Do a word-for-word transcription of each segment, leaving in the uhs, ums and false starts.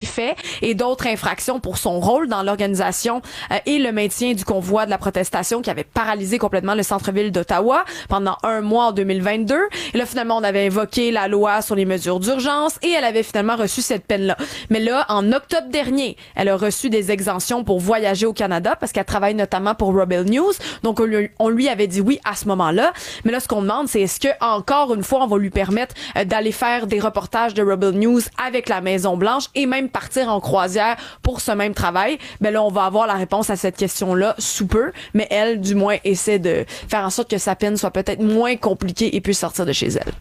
faits et d'autres infractions pour son rôle dans l'organisation euh, et le maintien du convoi de la protestation qui avait paralysé complètement le centre-ville d'Ottawa pendant un mois en deux mille vingt-deux. Et là, finalement, on avait invoqué la loi sur les mesures d'urgence et elle avait finalement reçu cette peine-là. Mais là, en octobre dernier, elle a reçu des exemptions pour voyager au Canada parce qu'elle travaille notamment pour Rebel News. Donc, on lui, on lui avait dit oui à ce moment-là. Mais là, ce qu'on demande, c'est est-ce que encore une fois, on va lui permettre euh, d'aller faire des reportages de Rebel News avec la Maison-Blanche et même partir en croisière pour ce même travail? Ben là, on va avoir la réponse à cette question-là sous peu. Mais elle, du moins, essaie de faire en sorte que sa peine soit peut-être moins compliquée et puisse sortir de chez elle.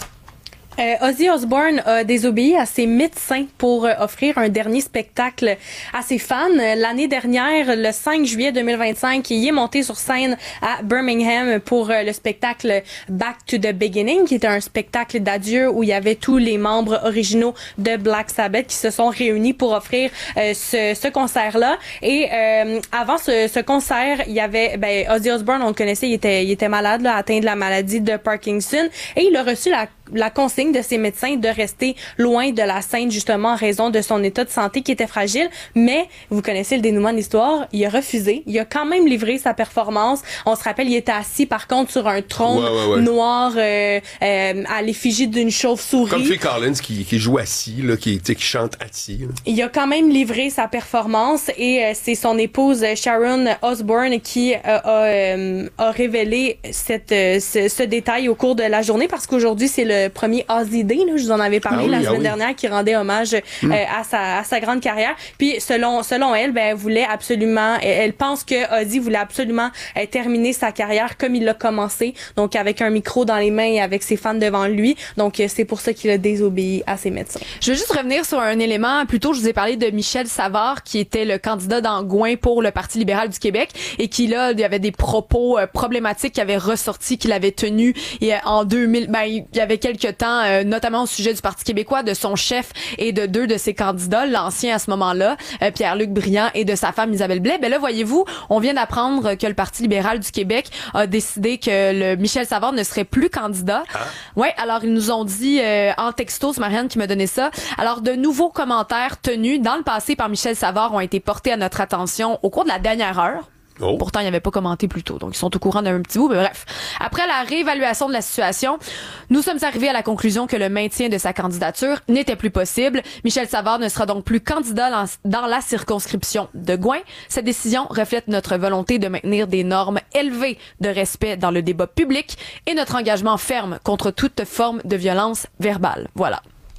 Euh, Ozzy Osbourne a désobéi à ses médecins pour euh, offrir un dernier spectacle à ses fans. L'année dernière, le cinq juillet deux mille vingt-cinq, il est monté sur scène à Birmingham pour euh, le spectacle Back to the Beginning, qui était un spectacle d'adieu où il y avait tous les membres originaux de Black Sabbath qui se sont réunis pour offrir euh, ce, ce concert-là. Et euh, avant ce, ce concert, il y avait ben, Ozzy Osbourne, on le connaissait, il était, il était malade, là, atteint de la maladie de Parkinson, et il a reçu la la consigne de ses médecins de rester loin de la scène justement en raison de son état de santé qui était fragile. Mais vous connaissez le dénouement de l'histoire, il a refusé. Il a quand même livré sa performance. On se rappelle, il était assis par contre sur un trône ouais, ouais, ouais. noir euh, euh, à l'effigie d'une chauve-souris. Comme Phil Collins qui, qui joue assis, là, qui, qui chante assis. Là. Il a quand même livré sa performance et euh, c'est son épouse Sharon Osbourne qui euh, a, euh, a révélé cette, euh, ce, ce détail au cours de la journée parce qu'aujourd'hui c'est le le premier Ozzy Day, là, je vous en avais parlé ah oui, la semaine ah oui. dernière, qui rendait hommage mm. euh, à sa à sa grande carrière. Puis selon selon elle, ben elle voulait absolument, elle, elle pense que Ozzy voulait absolument euh, terminer sa carrière comme il l'a commencé, donc avec un micro dans les mains et avec ses fans devant lui. Donc euh, c'est pour ça qu'il a désobéi à ses médecins. Je veux juste revenir sur un élément. Plus tôt, je vous ai parlé de Michel Savard, qui était le candidat d'Angouin pour le Parti libéral du Québec et qui là, il y avait des propos euh, problématiques qui avaient ressorti, qu'il avait tenus et, euh, en deux mille. Ben il y avait quelque temps, euh, notamment au sujet du Parti québécois, de son chef et de deux de ses candidats, l'ancien à ce moment-là, euh, Pierre-Luc Briand, et de sa femme Isabelle Blais. Ben là, voyez-vous, on vient d'apprendre que le Parti libéral du Québec a décidé que le Michel Savard ne serait plus candidat. Ah. Ouais, alors ils nous ont dit euh, en texto, c'est Marianne qui m'a donné ça. Alors de nouveaux commentaires tenus dans le passé par Michel Savard ont été portés à notre attention au cours de la dernière heure. Oh. Pourtant, il n'avait pas commenté plus tôt, donc ils sont au courant d'un petit bout, mais bref. Après la réévaluation de la situation, nous sommes arrivés à la conclusion que le maintien de sa candidature n'était plus possible. Michel Savard ne sera donc plus candidat dans, dans la circonscription de Gouin. Cette décision reflète notre volonté de maintenir des normes élevées de respect dans le débat public et notre engagement ferme contre toute forme de violence verbale. Voilà.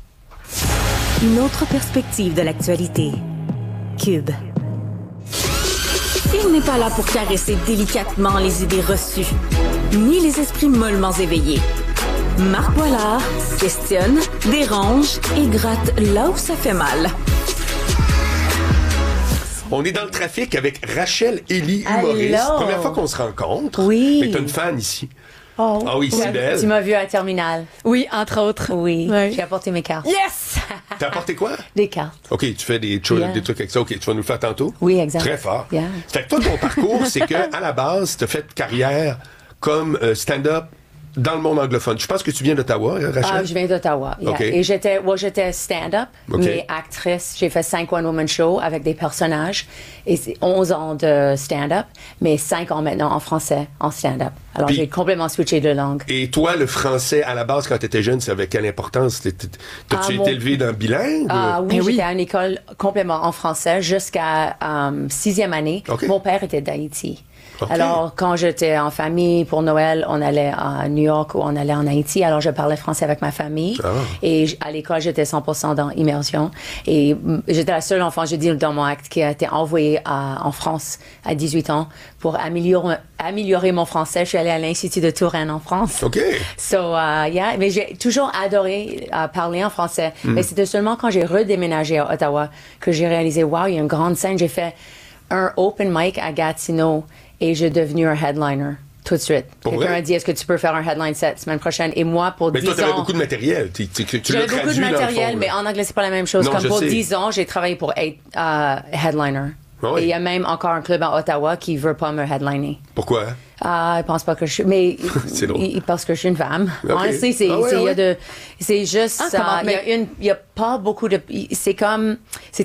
Une autre perspective de l'actualité. Cube. Il n'est pas là pour caresser délicatement les idées reçues, ni les esprits mollement éveillés. Marc Boilard questionne, dérange et gratte là où ça fait mal. On est dans le trafic avec Rachel Élie humoriste. Allô. Première fois qu'on se rencontre. Oui. Mais t'as une fan ici. Oh. Ah oui, c'est belle. Tu m'as vu à la terminale. Oui, entre autres. Oui. Ouais. J'ai apporté mes cartes. Yes! T'as apporté quoi? Des cartes. OK, tu fais des, cho- Yeah. des trucs avec ça. OK, tu vas nous le faire tantôt? Oui, exact. Très fort. Yeah. Fait que toi, ton parcours, c'est que à la base, t'as fait carrière comme euh, stand-up dans le monde anglophone. Je pense que tu viens d'Ottawa, hein, Rachel? Ah, je viens d'Ottawa. Yeah. Okay. Et j'étais, well, j'étais stand-up, Okay. mais actrice. J'ai fait cinq one-woman shows avec des personnages. Et c'est onze ans de stand-up, mais cinq ans maintenant en français, en stand-up. Alors, Puis, j'ai complètement switché de langue. Et toi, le français, à la base, quand t'étais jeune, ça avait quelle importance? T'as-tu Ah, été mon... élevé dans bilingue? Ah oui, Ben oui. j'étais à une école complètement en français jusqu'à um, sixième année. Okay. Mon père était d'Haïti. Okay. Alors, quand j'étais en famille pour Noël, on allait à New York ou on allait en Haïti. Alors, je parlais français avec ma famille. Ah. Et j- à l'école, j'étais cent pour cent dans immersion. Et m- j'étais la seule enfant, je dis, dans mon acte qui a été envoyée à, en France à dix-huit ans pour améliorer, améliorer mon français. Je suis allée à l'Institut de Touraine en France. OK. So, uh, yeah. Mais j'ai toujours adoré uh, parler en français. Mm. Mais c'était seulement quand j'ai redéménagé à Ottawa que j'ai réalisé, wow, il y a une grande scène. J'ai fait un open mic à Gatineau et j'ai devenu un headliner tout de suite. Pour Quelqu'un vrai? a dit, est-ce que tu peux faire un headline set semaine prochaine? Et moi, pour Mais dix toi, t'avais ans... beaucoup de matériel. Tu, tu, tu l'as J'avais beaucoup de traduit, dans le matériel, fond, mais là. en anglais, c'est pas la même chose. Non, Comme je pour sais. dix ans, j'ai travaillé pour être uh, headliner. Ah oui. Et il y a même encore un club à Ottawa qui veut pas me headliner. Pourquoi? Ah, il pense pas que je suis, mais C'est drôle. il, il pense que je suis une femme. Okay. Honestly, c'est, Ah ouais, c'est, il y a ouais. de, c'est juste, Ah, ça, comment- il y a une, il y a pas beaucoup de, c'est comme, c'est